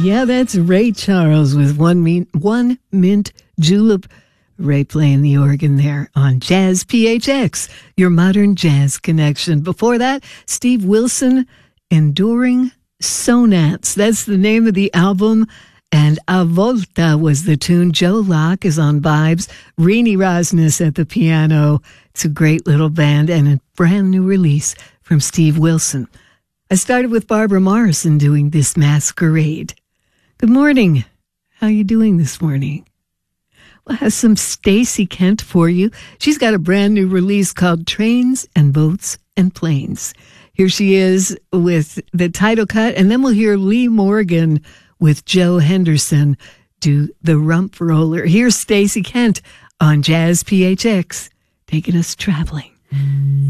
Yeah, that's Ray Charles with One Mint Julep. Ray playing the organ there on Jazz PHX, your modern jazz connection. Before that, Steve Wilson, Enduring Sonats. That's the name of the album. And A Volta was the tune. Joe Locke is on vibes. Rini Rosnes at the piano. It's a great little band and a brand new release from Steve Wilson. I started with Barbara Morrison doing This Masquerade. Good morning. How you doing this morning? Well, I have some Stacey Kent for you. She's got a brand new release called Trains and Boats and Planes. Here she is with the title cut, and then we'll hear Lee Morgan with Joe Henderson do the Rump Roller. Here's Stacey Kent on Jazz PHX, taking us traveling.